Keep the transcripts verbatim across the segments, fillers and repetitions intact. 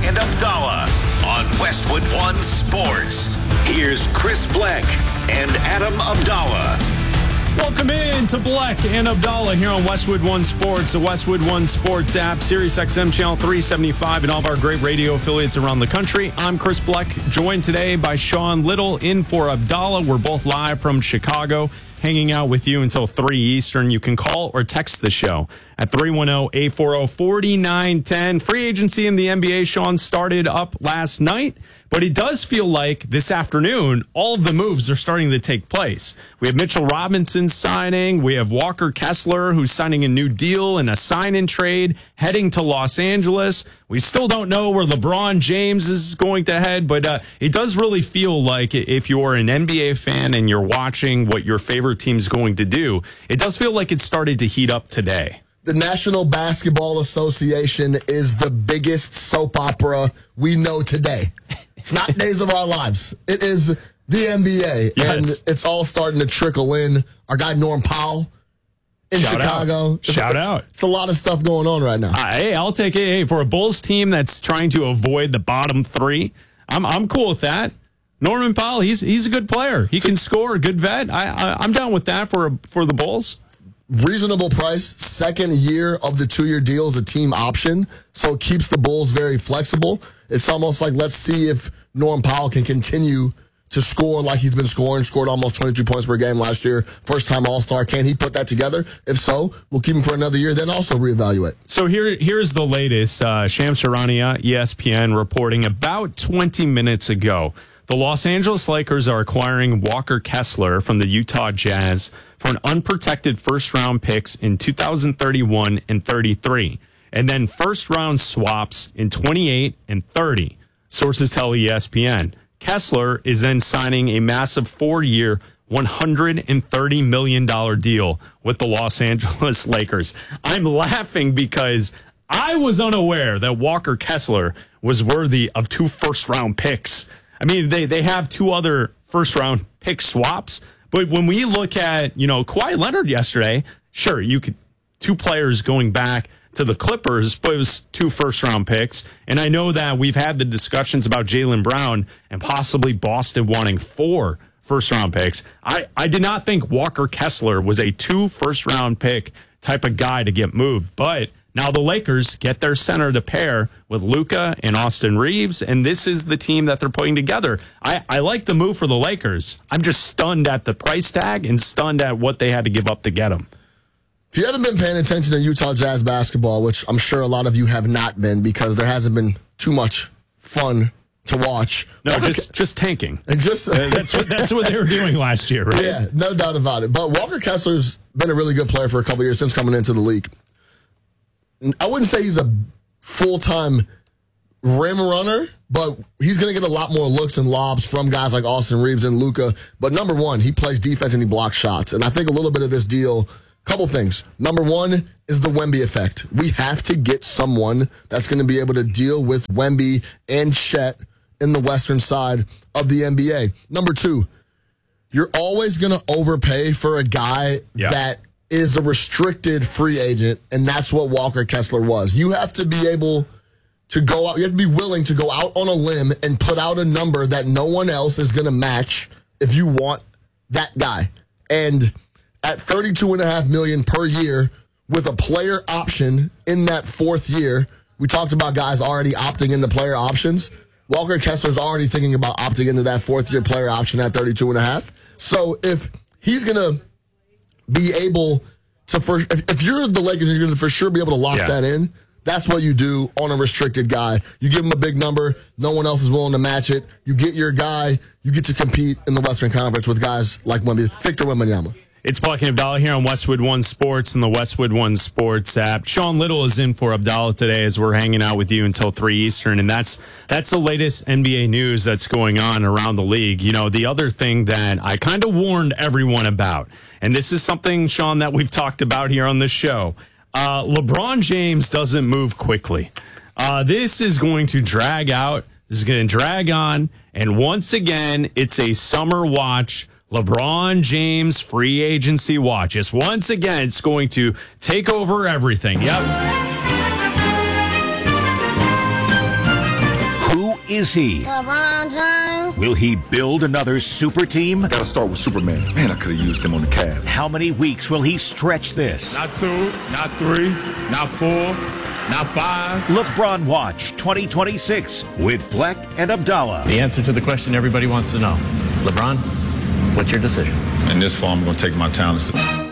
and Abdallah on Westwood One Sports. Here's Chris Bleck and Adam Abdallah. Welcome in to Bleck and Abdallah here on Westwood One Sports, the Westwood One Sports app, Sirius X M Channel three seventy-five, and all of our great radio affiliates around the country. I'm Chris Bleck, joined today by Sean Little, in for Abdallah. We're both live from Chicago, hanging out with you until three Eastern. You can call or text the show at three one zero, eight four zero, four nine one zero. Free agency in the N B A, Sean, started up last night, but it does feel like this afternoon, all of the moves are starting to take place. We have Mitchell Robinson signing. We have Walker Kessler, who's signing a new deal and a sign-in trade, heading to Los Angeles. We still don't know where LeBron James is going to head, but uh, it does really feel like if you're an N B A fan and you're watching what your favorite team's going to do, it does feel like it started to heat up today. The National Basketball Association is the biggest soap opera we know today. It's not Days of Our Lives. It is the N B A. Yes. And it's all starting to trickle in. Our guy Norm Powell in Shout Chicago. Out. Shout out. It's a lot of stuff going on right now. Uh, hey, I'll take it. Hey, for a Bulls team that's trying to avoid the bottom three, I'm I'm cool with that. Norman Powell, he's he's a good player. He can score, a good vet. I, I I'm down with that for for the Bulls. Reasonable price, second year of the two-year deal is a team option, so it keeps the Bulls very flexible. It's almost like, let's see if Norm Powell can continue to score like he's been scoring, scored almost twenty-two points per game last year, first-time All-Star. Can he put that together? If so, we'll keep him for another year, then also reevaluate. So here, here's the latest. Uh, Shams Charania, E S P N, reporting about twenty minutes ago. The Los Angeles Lakers are acquiring Walker Kessler from the Utah Jazz for an unprotected first-round picks in two thousand thirty-one and thirty-three, and then first-round swaps in twenty-eight and thirty. Sources tell E S P N. Kessler is then signing a massive four-year, one hundred thirty million dollars deal with the Los Angeles Lakers. I'm laughing because I was unaware that Walker Kessler was worthy of two first-round picks. I mean, they, they have two other first-round pick swaps, but when we look at, you know, Kawhi Leonard yesterday, sure, you could two players going back to the Clippers, but it was two first-round picks. And I know that we've had the discussions about Jaylen Brown and possibly Boston wanting four first-round picks. I, I did not think Walker Kessler was a two first-round pick type of guy to get moved, but now the Lakers get their center to pair with Luka and Austin Reeves, and this is the team that they're putting together. I, I like the move for the Lakers. I'm just stunned at the price tag and stunned at what they had to give up to get him. If you haven't been paying attention to Utah Jazz basketball, which I'm sure a lot of you have not been because there hasn't been too much fun to watch. No, just just tanking. And just uh, that's what that's what they were doing last year, right? Yeah, no doubt about it. But Walker Kessler's been a really good player for a couple years since coming into the league. I wouldn't say he's a full-time rim runner, but he's going to get a lot more looks and lobs from guys like Austin Reeves and Luka. But number one, he plays defense and he blocks shots. And I think a little bit of this deal, couple things. Number one is the Wemby effect. We have to get someone that's going to be able to deal with Wemby and Chet in the western side of the N B A. Number two, you're always going to overpay for a guy yep. that is a restricted free agent, and that's what Walker Kessler was. You have to be able to go out, you have to be willing to go out on a limb and put out a number that no one else is going to match if you want that guy. And at thirty-two point five million dollars per year with a player option in that fourth year, we talked about guys already opting into player options. Walker Kessler's already thinking about opting into that fourth year player option at thirty-two point five. So if he's going to be able to, for, if, if you're the Lakers, you're going to for sure be able to lock yeah. that in. That's what you do on a restricted guy. You give him a big number. No one else is willing to match it. You get your guy. You get to compete in the Western Conference with guys like Wemby, Victor Wembanyama. It's Bleck and Abdallah here on Westwood One Sports and the Westwood One Sports app. Sean Little is in for Abdallah today as we're hanging out with you until three Eastern, and that's that's the latest N B A news that's going on around the league. You know, the other thing that I kind of warned everyone about, and this is something, Sean, that we've talked about here on this show, uh, LeBron James doesn't move quickly. Uh, this is going to drag out. This is going to drag on, and once again, it's a summer watch. LeBron James free agency watch. Just once again, it's going to take over everything. Yep. is he? LeBron James. Will he build another super team? Gotta start with Superman. Man, I could have used him on the Cavs. How many weeks will he stretch this? Not two, not three, not four, not five. LeBron Watch twenty twenty-six with Black and Abdallah. The answer to the question everybody wants to know. LeBron, what's your decision? In this fall, I'm going to take my talents.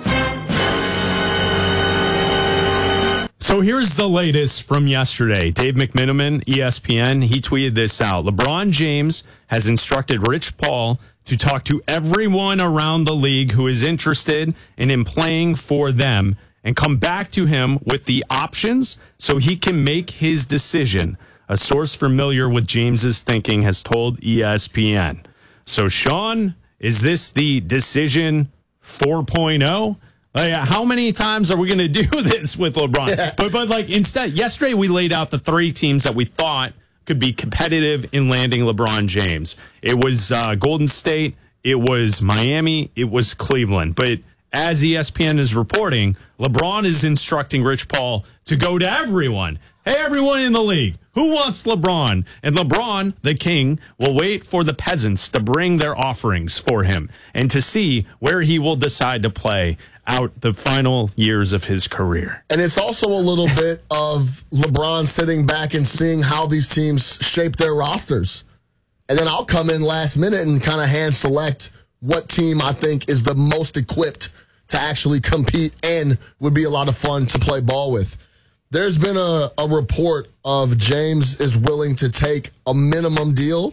So here's the latest from yesterday. Dave McMenamin, E S P N, he tweeted this out. LeBron James has instructed Rich Paul to talk to everyone around the league who is interested in him playing for them and come back to him with the options so he can make his decision. A source familiar with James's thinking has told E S P N. So, Sean, is this the decision four point oh? Like, how many times are we going to do this with LeBron? Yeah. But, but like, instead, yesterday we laid out the three teams that we thought could be competitive in landing LeBron James. It was uh, Golden State, it was Miami, it was Cleveland. But as E S P N is reporting, LeBron is instructing Rich Paul to go to everyone. Hey, everyone in the league, who wants LeBron? And LeBron, the king, will wait for the peasants to bring their offerings for him and to see where he will decide to play out the final years of his career. And it's also a little bit of LeBron sitting back and seeing how these teams shape their rosters. And then I'll come in last minute and kind of hand select what team I think is the most equipped to actually compete and would be a lot of fun to play ball with. There's been a, a report of James is willing to take a minimum deal.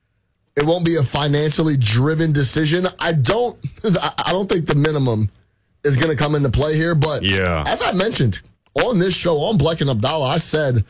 It won't be a financially driven decision. I don't I don't think the minimum is going to come into play here. But yeah. As I mentioned on this show, on Black and Abdallah, I said,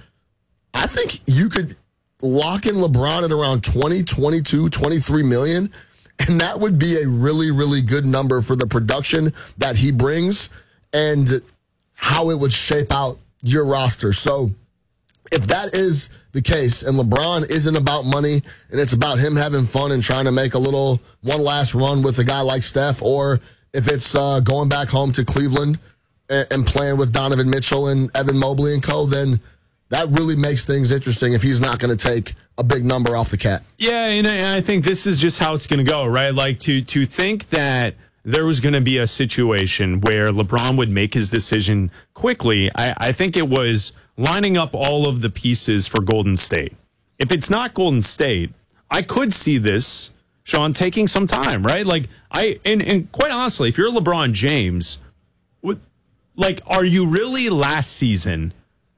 I think you could lock in LeBron at around twenty, twenty-two, twenty-three million. And that would be a really, really good number for the production that he brings and how it would shape out your roster. So if that is the case and LeBron isn't about money and it's about him having fun and trying to make a little one last run with a guy like Steph, or if it's uh, going back home to Cleveland and, and playing with Donovan Mitchell and Evan Mobley and co, then that really makes things interesting if he's not going to take a big number off the cat. Yeah, and I think this is just how it's going to go, right? Like to to think that there was going to be a situation where LeBron would make his decision quickly, I, I think it was lining up all of the pieces for Golden State. If it's not Golden State, I could see this, Sean, taking some time, right? Like, I and, and quite honestly, if you're LeBron James, what, like, are you really last season,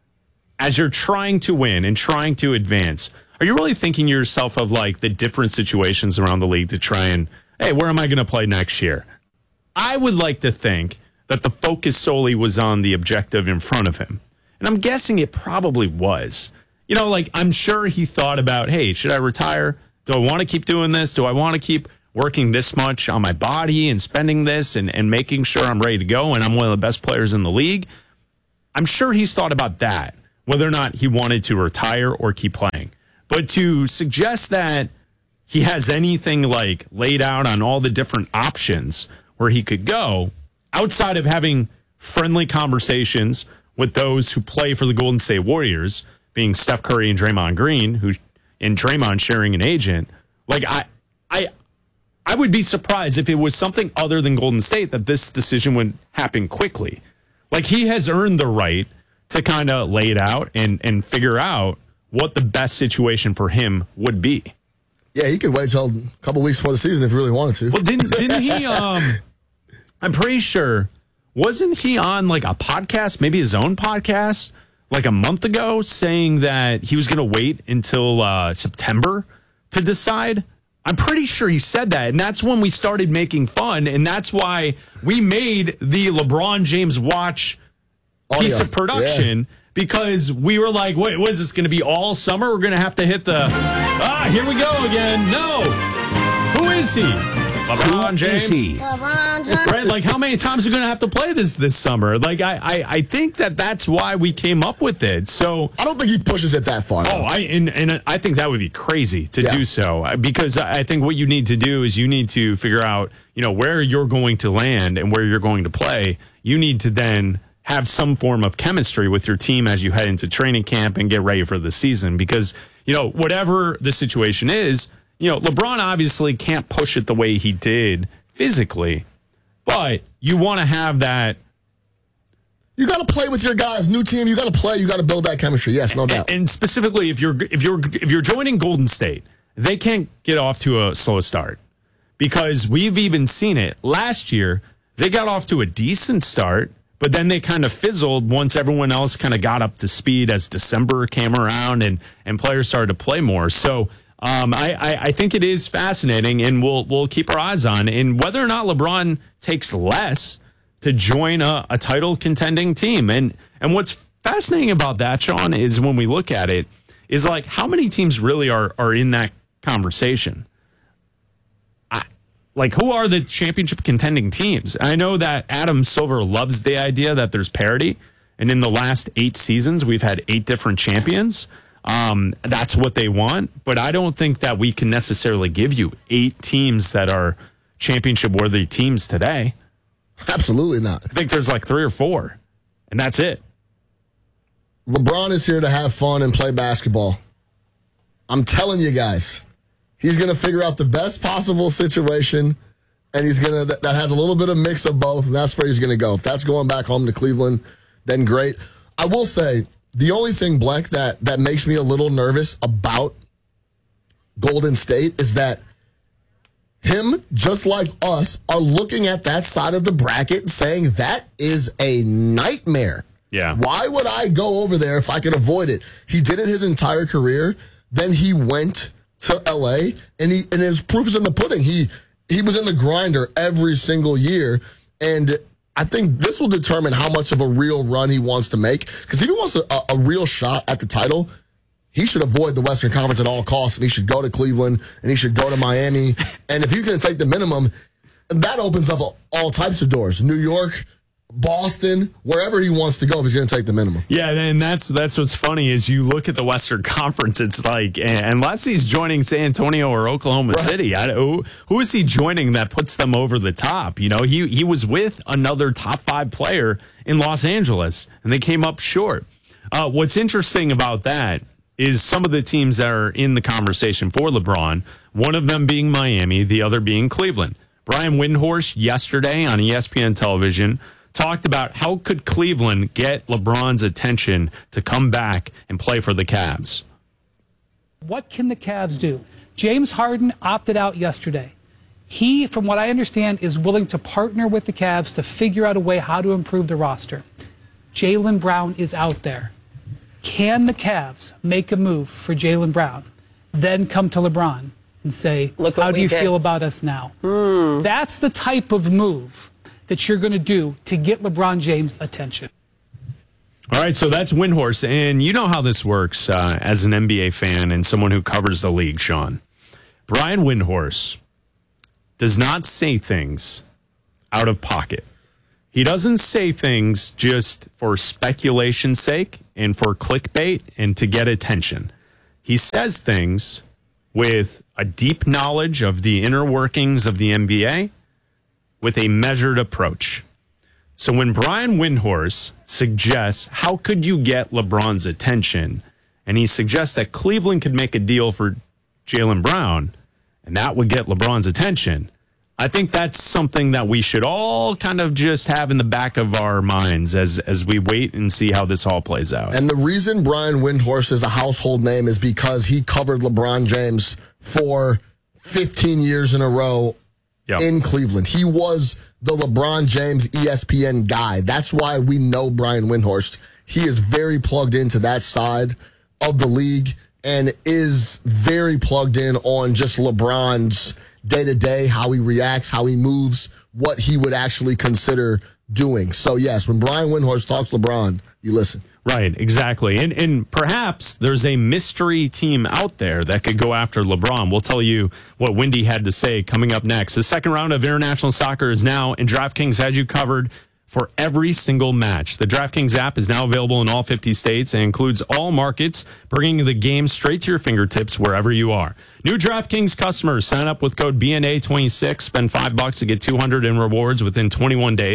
as you're trying to win and trying to advance, are you really thinking to yourself of, like, the different situations around the league to try and, hey, where am I going to play next year? I would like to think that the focus solely was on the objective in front of him. And I'm guessing it probably was. You know, like, I'm sure he thought about, hey, should I retire? Do I want to keep doing this? Do I want to keep working this much on my body and spending this and, and making sure I'm ready to go and I'm one of the best players in the league? I'm sure he's thought about that, whether or not he wanted to retire or keep playing. But to suggest that he has anything like laid out on all the different options where he could go outside of having friendly conversations with those who play for the Golden State Warriors, being Steph Curry and Draymond Green, who and Draymond sharing an agent, like I, I, I would be surprised if it was something other than Golden State that this decision would happen quickly. Like, he has earned the right to kind of lay it out and and figure out what the best situation for him would be. Yeah, he could wait till a couple weeks before the season if he really wanted to. Well, didn't didn't he? Um, I'm pretty sure. Wasn't he on like a podcast, maybe his own podcast, like a month ago, saying that he was going to wait until uh, September to decide? I'm pretty sure he said that, and that's when we started making fun, and that's why we made the LeBron James Watch Audio. piece of production. Yeah. Because we were like, wait, what is this going to be all summer? We're going to have to hit the, ah, here we go again. No. Who is he? LeBron James. He? LeBron James. Right? Like, how many times are we going to have to play this this summer? Like, I, I, I think that that's why we came up with it. So I don't think he pushes it that far. Oh, I and, and I think that would be crazy to yeah. do so. Because I think what you need to do is you need to figure out, you know, where you're going to land and where you're going to play. You need to then have some form of chemistry with your team as you head into training camp and get ready for the season. Because you know, whatever the situation is, you know, LeBron obviously can't push it the way he did physically, but you want to have that. You got to play with your guys. New team, you got to play. You got to build that chemistry. Yes, no doubt. And, and specifically, if you're if you're if you're joining Golden State, they can't get off to a slow start because we've even seen it last year. They got off to a decent start, but then they kind of fizzled once everyone else kind of got up to speed as December came around and and players started to play more. So um, I, I I think it is fascinating, and we'll we'll keep our eyes on and whether or not LeBron takes less to join a, a title contending team. And and what's fascinating about that, Sean, is when we look at it, is like how many teams really are are in that conversation? I, like who are the championship contending teams? I know that Adam Silver loves the idea that there's parity, and in the last eight seasons we've had eight different champions. Um, that's what they want, but I don't think that we can necessarily give you eight teams that are championship worthy teams today. Absolutely not. I think there's like three or four, and that's it. LeBron is here to have fun and play basketball. I'm telling you guys, he's going to figure out the best possible situation, and he's going to that, that has a little bit of mix of both, and that's where he's going to go. If that's going back home to Cleveland, then great. I will say, the only thing, Blank, that, that makes me a little nervous about Golden State is that him, just like us, are looking at that side of the bracket and saying that is a nightmare. Yeah. Why would I go over there if I could avoid it? He did it his entire career. Then he went to L A, and he and his proof is in the pudding. He he was in the grinder every single year, and I think this will determine how much of a real run he wants to make. Because if he wants a, a real shot at the title, he should avoid the Western Conference at all costs, and he should go to Cleveland, and he should go to Miami. And if he's going to take the minimum, that opens up all types of doors. New York, Boston, wherever he wants to go if he's going to take the minimum. Yeah, and that's that's what's funny is you look at the Western Conference, it's like, unless he's joining San Antonio or Oklahoma right. City, I, who, who is he joining that puts them over the top? You know, he, he was with another top five player in Los Angeles, and they came up short. Uh, what's interesting about that is some of the teams that are in the conversation for LeBron, one of them being Miami, the other being Cleveland. Brian Windhorst yesterday on E S P N television talked about how could Cleveland get LeBron's attention to come back and play for the Cavs. What can the Cavs do? James Harden opted out yesterday. He, from what I understand, is willing to partner with the Cavs to figure out a way how to improve the roster. Jaylen Brown is out there. Can the Cavs make a move for Jaylen Brown, then come to LeBron and say, how do you feel about us now? Hmm. That's the type of move that you're going to do to get LeBron James' attention. All right, so that's Windhorst, and you know how this works uh, as an N B A fan and someone who covers the league, Sean. Brian Windhorst does not say things out of pocket. He doesn't say things just for speculation's sake and for clickbait and to get attention. He says things with a deep knowledge of the inner workings of the N B A with a measured approach. So when Brian Windhorst suggests, how could you get LeBron's attention? And he suggests that Cleveland could make a deal for Jaylen Brown, and that would get LeBron's attention. I think that's something that we should all kind of just have in the back of our minds as as we wait and see how this all plays out. And the reason Brian Windhorst is a household name is because he covered LeBron James for fifteen years in a row yep. in Cleveland. He was the LeBron James E S P N guy. That's why we know Brian Windhorst. He is very plugged into that side of the league and is very plugged in on just LeBron's day-to-day, how he reacts, how he moves, what he would actually consider doing. So, yes, when Brian Windhorst talks LeBron, you listen. Right, exactly. And and perhaps there's a mystery team out there that could go after LeBron. We'll tell you what Windy had to say coming up next. The second round of international soccer is now, and DraftKings has you covered for every single match. The DraftKings app is now available in all fifty states and includes all markets, bringing the game straight to your fingertips wherever you are. New DraftKings customers sign up with code B N A twenty-six, spend five bucks to get two hundred in rewards within twenty-one days.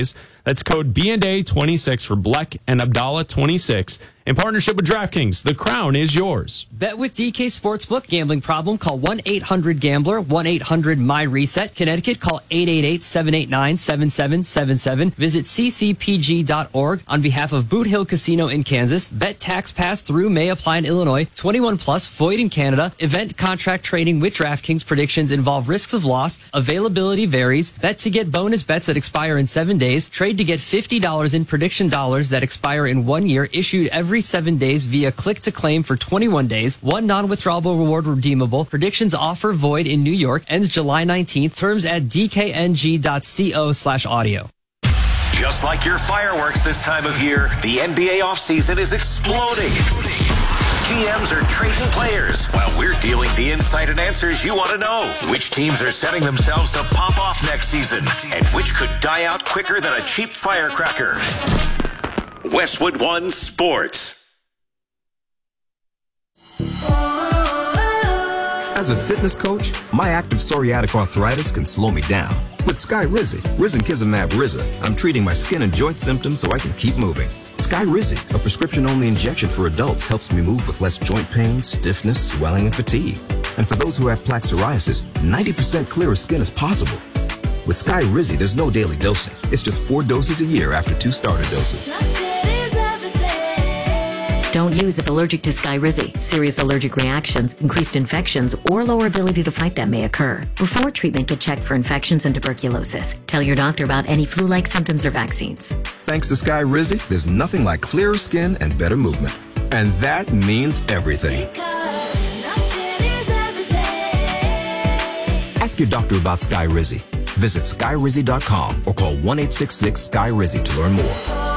That's code B and A twenty-six for Bleck and Abdallah twenty-six. In partnership with DraftKings, the crown is yours. Bet with D K Sportsbook. Gambling problem? Call one eight hundred gambler, one eight hundred my reset. Connecticut, call eight eight eight, seven eight nine, seven seven seven seven. Visit c c p g dot org on behalf of Boot Hill Casino in Kansas. Bet tax pass through may apply in Illinois. twenty-one plus, void in Canada. Event contract trading with DraftKings. Predictions involve risks of loss. Availability varies. Bet to get bonus bets that expire in seven days. Trade to get fifty dollars in prediction dollars that expire in one year. Issued every seven days via click to claim for twenty-one days. One non-withdrawable reward redeemable. Predictions offer void in New York. Ends July nineteenth. Terms at d k n g dot co slash audio. Just like your fireworks this time of year, the N B A offseason is exploding. G Ms are trading players while we're dealing the insight and answers you want to know. Which teams are setting themselves to pop off next season and which could die out quicker than a cheap firecracker. Westwood One Sports. As a fitness coach, my active psoriatic arthritis can slow me down. With Skyrizi, Risankizumab Riza, I'm treating my skin and joint symptoms so I can keep moving. Skyrizi, a prescription-only injection for adults, helps me move with less joint pain, stiffness, swelling, and fatigue. And for those who have plaque psoriasis, ninety percent clearer skin is possible. With Skyrizi, there's no daily dosing. It's just four doses a year after two starter doses. Don't use if allergic to Skyrizi. Serious allergic reactions, increased infections, or lower ability to fight them may occur. Before treatment, get checked for infections and tuberculosis. Tell your doctor about any flu-like symptoms or vaccines. Thanks to Skyrizi, there's nothing like clearer skin and better movement. And that means everything. Ask your doctor about Skyrizi. Visit skyrizi dot com or call one eight six six Sky Rizi to learn more.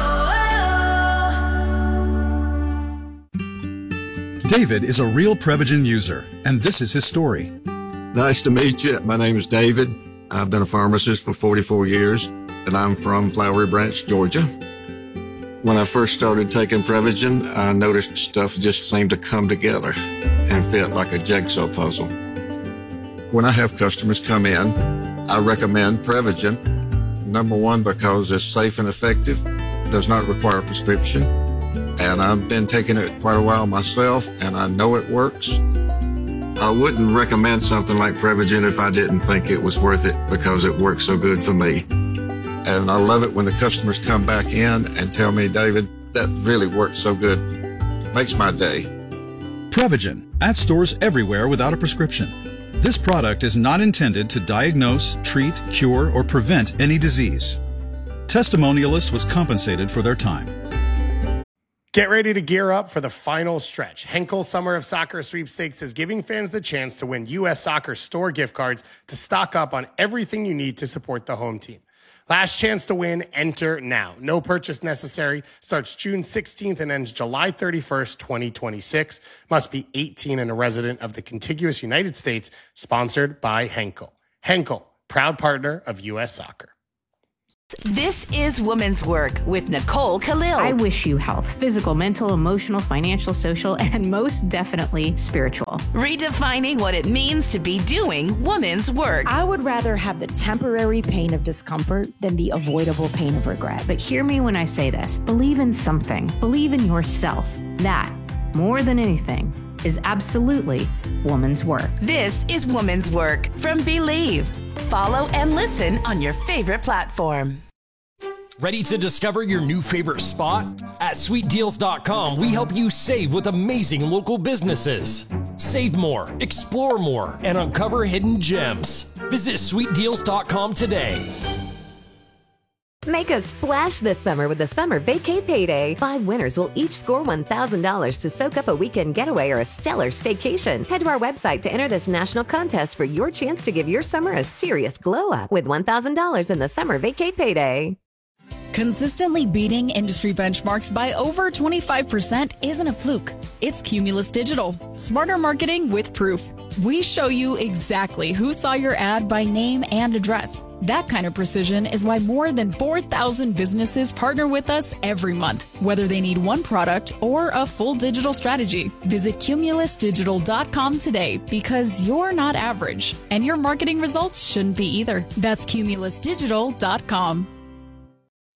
David is a real Prevagen user, and this is his story. Nice to meet you. My name is David. I've been a pharmacist for forty-four years, and I'm from Flowery Branch, Georgia. When I first started taking Prevagen, I noticed stuff just seemed to come together and fit like a jigsaw puzzle. When I have customers come in, I recommend Prevagen. Number one, because it's safe and effective, does not require a prescription. And I've been taking it quite a while myself, and I know it works. I wouldn't recommend something like Prevagen if I didn't think it was worth it because it works so good for me. And I love it when the customers come back in and tell me, David, that really works so good. Makes my day. Prevagen, at stores everywhere without a prescription. This product is not intended to diagnose, treat, cure, or prevent any disease. Testimonialist was compensated for their time. Get ready to gear up for the final stretch. Henkel Summer of Soccer Sweepstakes is giving fans the chance to win U S Soccer store gift cards to stock up on everything you need to support the home team. Last chance to win, enter now. No purchase necessary. Starts June sixteenth and ends July thirty-first, twenty twenty-six. Must be eighteen and a resident of the contiguous United States. Sponsored by Henkel. Henkel, proud partner of U S Soccer. This is Women's Work with Nicole Khalil. I wish you health, physical, mental, emotional, financial, social, and most definitely spiritual. Redefining what it means to be doing women's work. I would rather have the temporary pain of discomfort than the avoidable pain of regret. But hear me when I say this. Believe in something. Believe in yourself. That, more than anything, is absolutely woman's work. This is Woman's Work from Believe. Follow and listen on your favorite platform. Ready to discover your new favorite spot? At sweet deals dot com, we help you save with amazing local businesses. Save more, explore more, and uncover hidden gems. Visit sweet deals dot com today. Make a splash this summer with the Summer Vacay Payday. Five winners will each score one thousand dollars to soak up a weekend getaway or a stellar staycation. Head to our website to enter this national contest for your chance to give your summer a serious glow up with one thousand dollars in the Summer Vacay Payday. Consistently beating industry benchmarks by over twenty-five percent isn't a fluke. It's Cumulus Digital. Smarter marketing with proof. We show you exactly who saw your ad by name and address. That kind of precision is why more than four thousand businesses partner with us every month, whether they need one product or a full digital strategy. Visit cumulus digital dot com today because you're not average, and your marketing results shouldn't be either. That's cumulus digital dot com.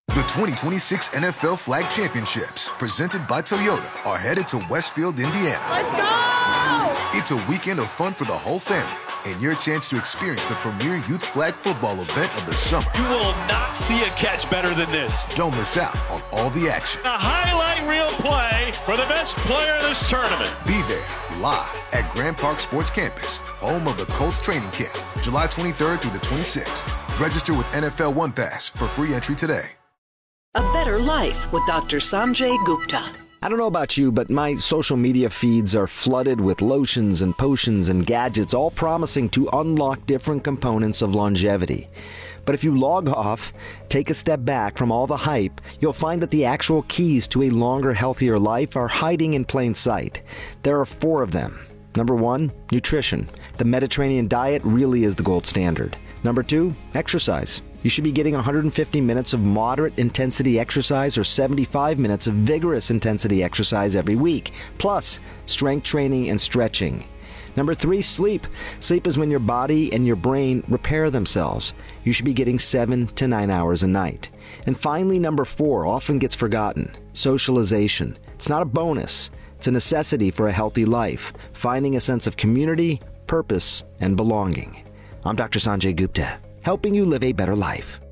The twenty twenty-six N F L Flag Championships, presented by Toyota, are headed to Westfield, Indiana. Let's go! It's a weekend of fun for the whole family and your chance to experience the premier youth flag football event of the summer. You will not see a catch better than this. Don't miss out on all the action. A highlight reel play for the best player in this tournament. Be there live at Grand Park Sports Campus, home of the Colts training camp, July twenty-third through the twenty-sixth. Register with N F L One Pass for free entry today. A better life with Doctor Sanjay Gupta. I don't know about you, but my social media feeds are flooded with lotions and potions and gadgets, all promising to unlock different components of longevity. But if you log off, take a step back from all the hype, you'll find that the actual keys to a longer, healthier life are hiding in plain sight. There are four of them. Number one, nutrition. The Mediterranean diet really is the gold standard. Number two, exercise. You should be getting one hundred fifty minutes of moderate intensity exercise or seventy-five minutes of vigorous intensity exercise every week, plus strength training and stretching. Number three, sleep. Sleep is when your body and your brain repair themselves. You should be getting seven to nine hours a night. And finally, number four, often gets forgotten, socialization. It's not a bonus. It's a necessity for a healthy life, finding a sense of community, purpose, and belonging. I'm Doctor Sanjay Gupta, helping you live a better life.